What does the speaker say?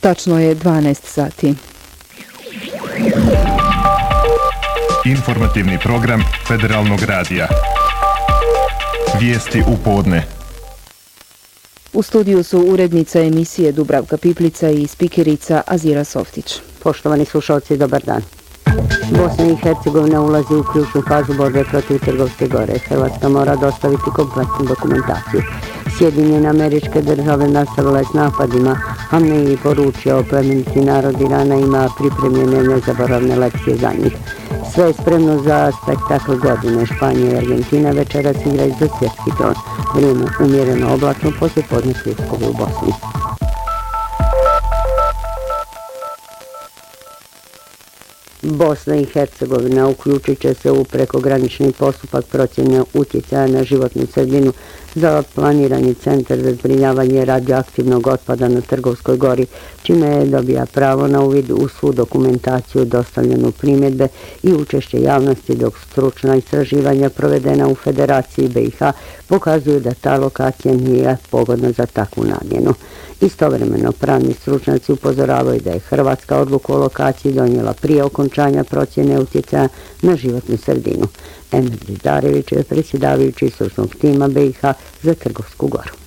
Tačno je 12 sati. Informativni program Federalnog radija. Vijesti u podne. U studiju su urednica emisije Dubravka Piplica i spikerica Azira Softić. Poštovani slušalci, dobar dan. Bosna i Hercegovina ulazi u ključnu fazu borbe protiv Trgovske gore. Hrvatska mora dostaviti kompletnu dokumentaciju. Sjedinjene Američke Države nastavile s napadima. Hamneji poručio plemeniti narod Irana ima pripremljene nezaboravne lekcije za njih. Sve je spremno za spektakl godine. Španija i Argentina večeras igraju za svjetski tron. Vrijeme umjereno oblačno, poslije podne pljuskove u Bosni. Bosna i Hercegovina uključit će se u prekogranični postupak procjene utjecaja na životnu sredinu za planirani centar za zbrinjavanje radioaktivnog otpada na Trgovskoj gori, čime je dobija pravo na uvid u svu dokumentaciju, dostavljenu primjedbe i učešće javnosti, dok stručna istraživanja provedena u Federaciji BiH pokazuju da ta lokacija nije pogodna za takvu namjenu. Istovremeno, pravni stručnjaci upozoravaju da je Hrvatska odluku o lokaciji donijela prije okončanja procjene utjecaja na životnu sredinu. Emir Džizdarević je predsjedavajući stručnog tima BiH za Trgovsku goru.